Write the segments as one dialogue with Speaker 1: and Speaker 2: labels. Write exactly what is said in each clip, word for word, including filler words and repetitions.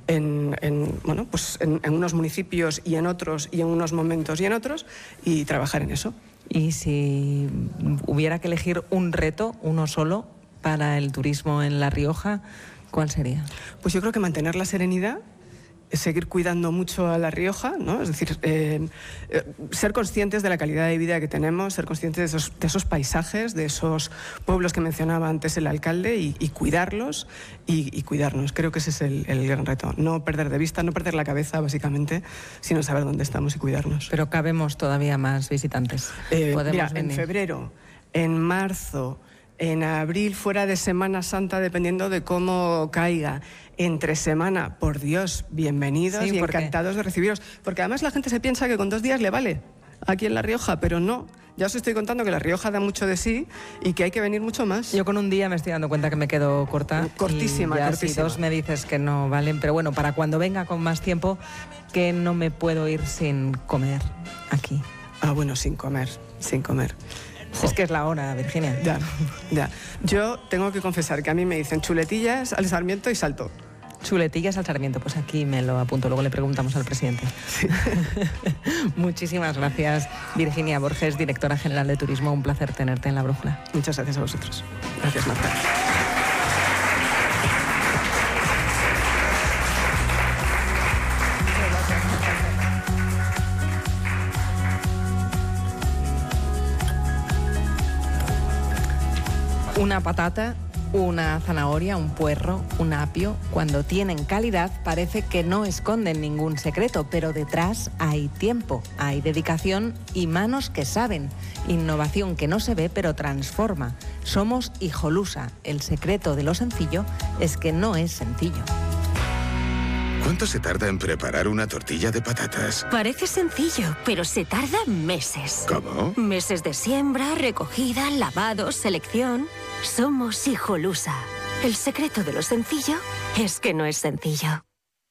Speaker 1: en, en, bueno, pues en, en unos municipios y en otros, y en unos momentos y en otros, y trabajar en eso.
Speaker 2: Y si hubiera que elegir un reto, uno solo, para el turismo en La Rioja, ¿cuál sería?
Speaker 1: Pues yo creo que mantener la serenidad, seguir cuidando mucho a La Rioja, ¿no? Es decir, eh, eh, ser conscientes de la calidad de vida que tenemos, ser conscientes de esos, de esos paisajes, de esos pueblos que mencionaba antes el alcalde, y, y cuidarlos y, y cuidarnos. Creo que ese es el, el gran reto. No perder de vista, no perder la cabeza, básicamente, sino saber dónde estamos y cuidarnos.
Speaker 2: Pero cabemos todavía más visitantes.
Speaker 1: Eh,
Speaker 2: Podemos
Speaker 1: mira,
Speaker 2: venir.
Speaker 1: En febrero, en marzo, en abril, fuera de Semana Santa, dependiendo de cómo caiga. Entre semana, por Dios, bienvenidos
Speaker 2: sí,
Speaker 1: y
Speaker 2: porque...
Speaker 1: encantados de recibiros. Porque además la gente se piensa que con dos días le vale aquí en La Rioja, pero no. Ya os estoy contando que La Rioja da mucho de sí y que hay que venir mucho más.
Speaker 2: Yo con un día me estoy dando cuenta que me quedo corta.
Speaker 1: Cortísima,
Speaker 2: y ya
Speaker 1: cortísima.
Speaker 2: Si dos me dices que no valen, pero bueno, para cuando venga con más tiempo, que no me puedo ir sin comer aquí.
Speaker 1: Ah, bueno, sin comer, sin comer.
Speaker 2: Es que es la hora, Virginia.
Speaker 1: Ya, ya. Yo tengo que confesar que a mí me dicen chuletillas al Sarmiento y salto.
Speaker 2: Chuletillas al Sarmiento, pues aquí me lo apunto, luego le preguntamos al presidente. Sí. Muchísimas gracias, Virginia Borges, directora general de Turismo. Un placer tenerte en La Brújula.
Speaker 1: Muchas gracias a vosotros. Gracias, Marta.
Speaker 2: Una patata, una zanahoria, un puerro, un apio, cuando tienen calidad parece que no esconden ningún secreto, pero detrás hay tiempo, hay dedicación y manos que saben. Innovación que no se ve pero transforma. Somos Hijolusa. El secreto de lo sencillo es que no es sencillo.
Speaker 3: ¿Cuánto se tarda en preparar una tortilla de patatas?
Speaker 4: Parece sencillo, pero se tarda meses.
Speaker 3: ¿Cómo?
Speaker 4: Meses de siembra, recogida, lavado, selección. Somos Hijolusa. El secreto de lo sencillo es que no es sencillo.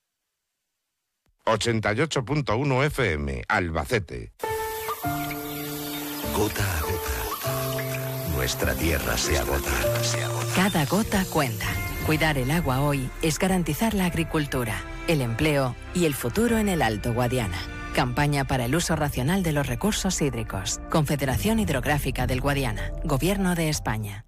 Speaker 5: ochenta y ocho punto uno F M, Albacete.
Speaker 6: Gota a gota, nuestra tierra se agota.
Speaker 7: Cada gota cuenta. Cuidar el agua hoy es garantizar la agricultura, el empleo y el futuro en el Alto Guadiana. Campaña para el uso racional de los recursos hídricos. Confederación Hidrográfica del Guadiana. Gobierno de España.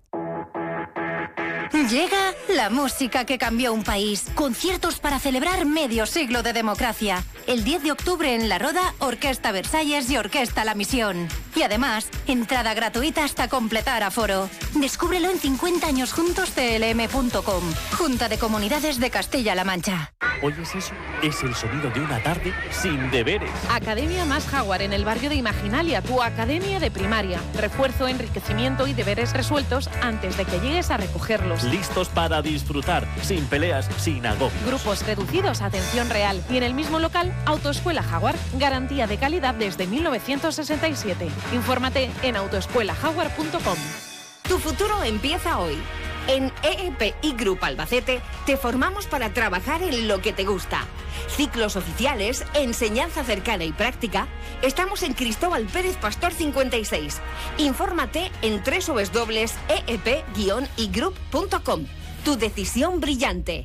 Speaker 8: Llega la música que cambió un país. Conciertos para celebrar medio siglo de democracia. El diez de octubre en La Roda, Orquesta Versalles y Orquesta La Misión. Y además, entrada gratuita hasta completar aforo. Descúbrelo en cincuenta años juntos C L M punto com. Junta de Comunidades de Castilla-La Mancha.
Speaker 9: ¿Oyes eso? Es el sonido de una tarde sin deberes.
Speaker 10: Academia Más Jaguar en el barrio de Imaginalia, tu academia de primaria. Refuerzo, enriquecimiento y deberes resueltos antes de que llegues a recogerlos.
Speaker 9: Listos para disfrutar, sin peleas, sin agobio.
Speaker 10: Grupos reducidos, atención real. Y en el mismo local, Autoescuela Jaguar, garantía de calidad desde mil novecientos sesenta y siete. Infórmate en autoescuela jaguar punto com.
Speaker 11: Tu futuro empieza hoy. En E E P I Group Albacete te formamos para trabajar en lo que te gusta. Ciclos oficiales, enseñanza cercana y práctica. Estamos en Cristóbal Pérez Pastor cincuenta y seis. Infórmate en doble u doble u doble u punto e e p guion i group punto com. Tu decisión brillante.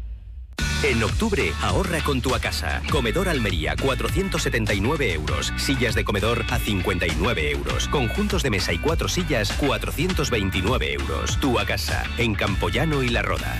Speaker 12: En octubre, ahorra con tu Acasa. Comedor Almería, cuatrocientos setenta y nueve euros. Sillas de comedor a cincuenta y nueve euros. Conjuntos de mesa y cuatro sillas, cuatrocientos veintinueve euros. Tu Acasa, en Campoyano y La Roda.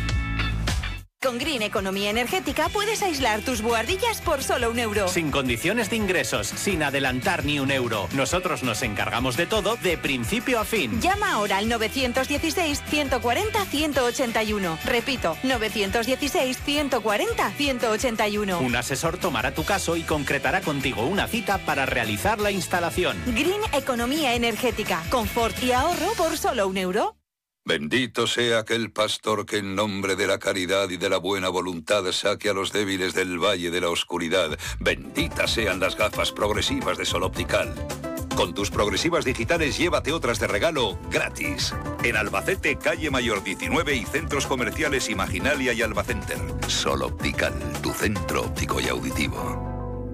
Speaker 13: Con Green Economía Energética puedes aislar tus buhardillas por solo un euro.
Speaker 14: Sin condiciones de ingresos, sin adelantar ni un euro. Nosotros nos encargamos de todo, de principio a fin.
Speaker 13: Llama ahora al novecientos dieciséis, ciento cuarenta, ciento ochenta y uno. Repito, novecientos dieciséis, ciento cuarenta, ciento ochenta y uno.
Speaker 14: Un asesor tomará tu caso y concretará contigo una cita para realizar la instalación.
Speaker 13: Green Economía Energética. Confort y ahorro por solo un euro.
Speaker 15: Bendito sea aquel pastor que en nombre de la caridad y de la buena voluntad saque a los débiles del valle de la oscuridad. Benditas sean las gafas progresivas de Sol Optical. Con tus progresivas digitales llévate otras de regalo gratis. En Albacete, calle Mayor diecinueve y centros comerciales Imaginalia y Albacenter. Sol Optical, tu centro óptico y auditivo.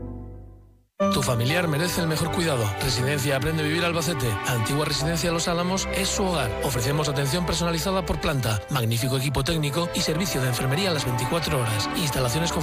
Speaker 16: Tu familiar merece el mejor cuidado. Residencia Aprende a Vivir Albacete. Antigua Residencia Los Álamos es su hogar. Ofrecemos atención personalizada por planta, magnífico equipo técnico y servicio de enfermería a las veinticuatro horas. Instalaciones con